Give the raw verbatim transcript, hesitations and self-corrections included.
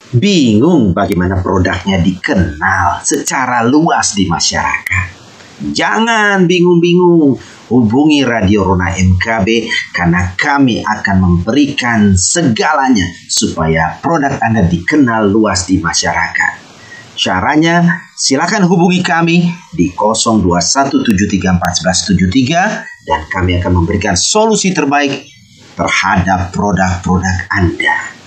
Bingung bagaimana produknya dikenal secara luas di masyarakat? Jangan bingung-bingung, hubungi Radio Rona M K B karena kami akan memberikan segalanya supaya produk Anda dikenal luas di masyarakat. Caranya, silakan hubungi kami di nol dua satu tujuh tiga empat satu tujuh tiga dan kami akan memberikan solusi terbaik terhadap produk-produk Anda.